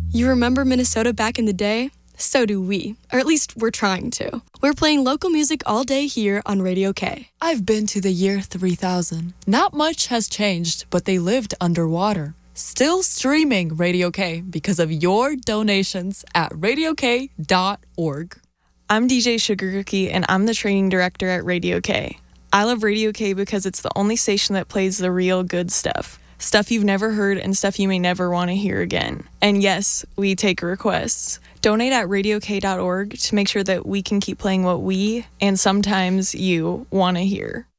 You remember Minnesota back in the day? So do we, or at least we're trying to. We're playing local music all day here on Radio K. I've been to the year 3000. Not much has changed, but they lived underwater. Still streaming Radio K because of your donations at radiok.org. I'm DJ Sugar Cookie, and I'm the training director at Radio K. I love Radio K because it's the only station that plays the real good stuff. Stuff you've never heard and stuff you may never want to hear again. And yes, we take requests. Donate at radiok.org to make sure that we can keep playing what we, and sometimes you, want to hear.